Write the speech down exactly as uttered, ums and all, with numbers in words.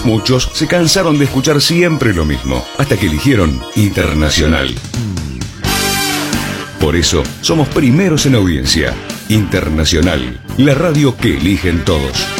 Muchos se cansaron de escuchar siempre lo mismo, hasta que eligieron Internacional. Por eso, somos primeros en audiencia. Internacional, la radio que eligen todos.